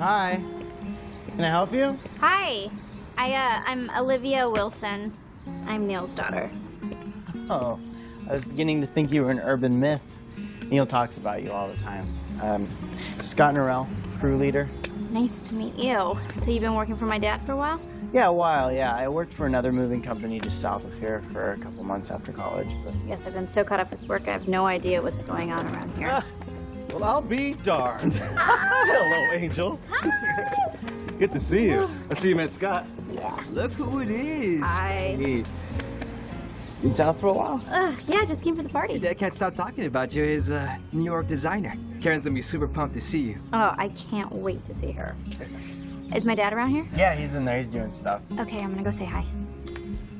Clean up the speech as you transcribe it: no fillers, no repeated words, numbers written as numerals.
Hi. Can I help you? Hi. I'm Olivia Wilson. I'm Neil's daughter. Oh, I was beginning to think you were an urban myth. Neil talks about you all the time. Scott Norrell, crew leader. Nice to meet you. So you've been working for my dad for a while? Yeah, a while, yeah. I worked for another moving company just south of here for a couple months after college, but... I guess I've been so caught up with work, I have no idea what's going on around here. Well, I'll be darned. Hello, Angel. Hi. Good to see you. I see you met Scott. Yeah. Look who it is. Hi. Hey. Been town for a while? Yeah, just came for the party. Your dad can't stop talking about you. His New York designer. Karen's gonna be super pumped to see you. Oh, I can't wait to see her. Is my dad around here? Yeah, he's in there. He's doing stuff. Okay, I'm gonna go say hi.